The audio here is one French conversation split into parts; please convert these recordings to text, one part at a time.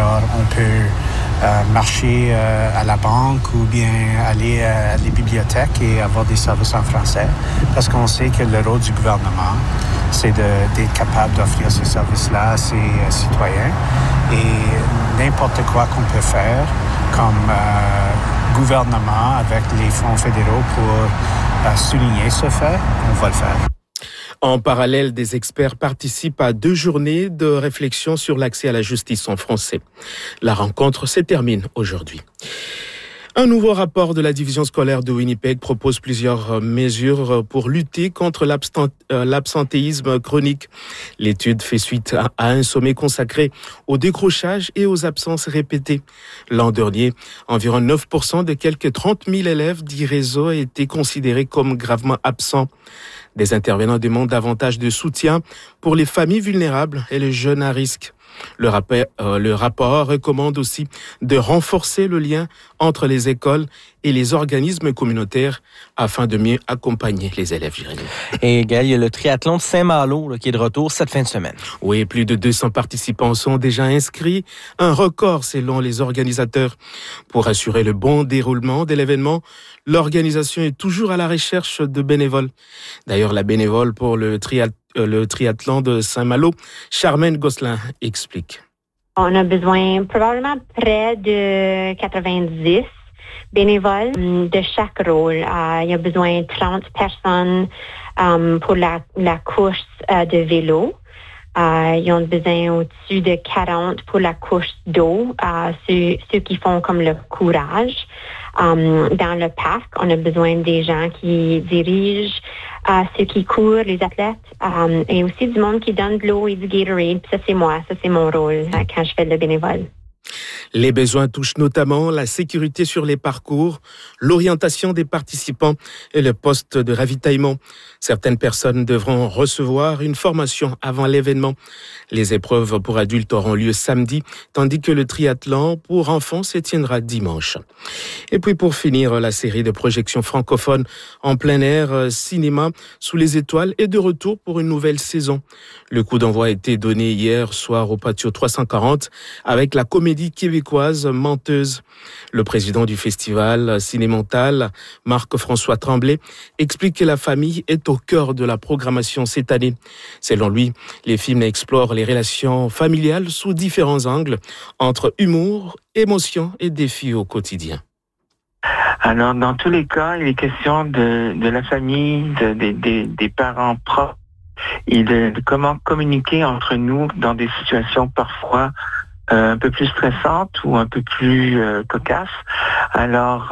Alors, on peut marcher à la banque ou bien aller à les bibliothèques et avoir des services en français parce qu'on sait que le rôle du gouvernement, c'est d'être capable d'offrir ces services-là à ses citoyens. Et n'importe quoi qu'on peut faire comme gouvernement avec les fonds fédéraux pour souligner ce fait, on va le faire. En parallèle, des experts participent à 2 journées de réflexion sur l'accès à la justice en français. La rencontre se termine aujourd'hui. Un nouveau rapport de la division scolaire de Winnipeg propose plusieurs mesures pour lutter contre l'absentéisme chronique. L'étude fait suite à un sommet consacré au décrochage et aux absences répétées. L'an dernier, environ 9% de quelques 30 000 élèves du réseau étaient considérés comme gravement absents. Des intervenants demandent davantage de soutien pour les familles vulnérables et les jeunes à risque. Le rapport recommande aussi de renforcer le lien entre les écoles et les organismes communautaires afin de mieux accompagner les élèves. Et Gaël, il y a le triathlon de Saint-Malo qui est de retour cette fin de semaine. Oui, plus de 200 participants sont déjà inscrits, un record selon les organisateurs. Pour assurer le bon déroulement de l'événement, l'organisation est toujours à la recherche de bénévoles. D'ailleurs, la bénévole pour le triathlon de Saint-Malo, Charmaine Gosselin, explique. On a besoin probablement près de 90 bénévoles de chaque rôle. Il y a besoin de 30 personnes pour la course de vélo. Ils ont besoin au-dessus de 40 pour la course d'eau, ceux qui font comme le courage. Dans le parc, on a besoin des gens qui dirigent, ceux qui courent, les athlètes, et aussi du monde qui donne de l'eau et du Gatorade. Ça, c'est moi, ça, c'est mon rôle quand je fais le bénévole. Les besoins touchent notamment la sécurité sur les parcours, l'orientation des participants et le poste de ravitaillement. Certaines personnes devront recevoir une formation avant l'événement. Les épreuves pour adultes auront lieu samedi, tandis que le triathlon pour enfants se tiendra dimanche. Et puis pour finir, la série de projections francophones en plein air, cinéma sous les étoiles est de retour pour une nouvelle saison. Le coup d'envoi a été donné hier soir au patio 340 avec la comédie québécoise Menteuse. Le président du festival Cinémental, Marc-François Tremblay, explique que la famille est au cœur de la programmation cette année. Selon lui, les films explorent les relations familiales sous différents angles, entre humour, émotion et défis au quotidien. Alors, dans tous les cas, il est question de la famille, des parents proches et de comment communiquer entre nous dans des situations parfois un peu plus stressantes ou un peu plus cocasses. Alors,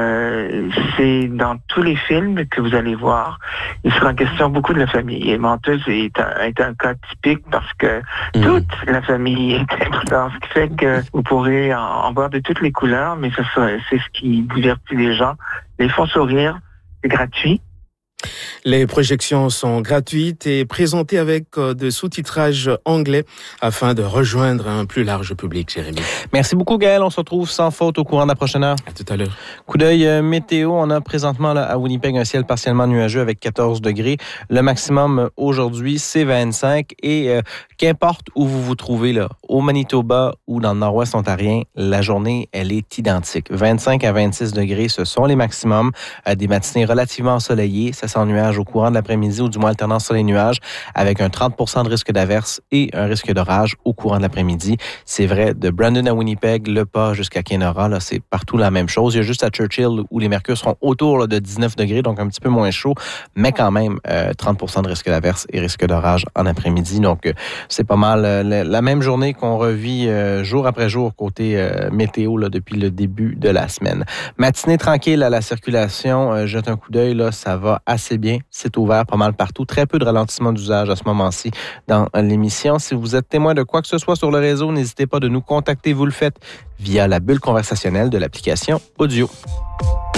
c'est dans tous les films que vous allez voir, il sera question beaucoup de la famille. Et Menteuse est un cas typique parce que toute la famille est importante, ce qui fait que vous pourrez en voir de toutes les couleurs, mais c'est ce qui divertit les gens, les font sourire, c'est gratuit. Les projections sont gratuites et présentées avec de sous-titrage anglais afin de rejoindre un plus large public, Jérémy. Merci beaucoup, Gaël. On se retrouve sans faute au courant de la prochaine heure. À tout à l'heure. Coup d'œil météo. On a présentement là, à Winnipeg un ciel partiellement nuageux avec 14 degrés. Le maximum aujourd'hui, c'est 25. Et qu'importe où vous vous trouvez, là, au Manitoba ou dans le nord-ouest ontarien, la journée, elle est identique. 25 à 26 degrés, ce sont les maximums. Des matinées relativement ensoleillées. Ça sent nuage au courant de l'après-midi ou du moins alternance soleil-nuage avec un 30% de risque d'averse et un risque d'orage au courant de l'après-midi. C'est vrai de Brandon à Winnipeg, le pas jusqu'à Kenora, là, c'est partout la même chose. Il y a juste à Churchill où les mercures seront autour là, de 19 degrés, donc un petit peu moins chaud, mais quand même 30% de risque d'averse et risque d'orage en après-midi. Donc, c'est pas mal la même journée qu'on revit jour après jour côté météo là, depuis le début de la semaine. Matinée tranquille à la circulation. Jette un coup d'œil, là, ça va assez bien. C'est ouvert pas mal partout. Très peu de ralentissement d'usage à ce moment-ci dans l'émission. Si vous êtes témoin de quoi que ce soit sur le réseau, n'hésitez pas de nous contacter. Vous le faites via la bulle conversationnelle de l'application Audio.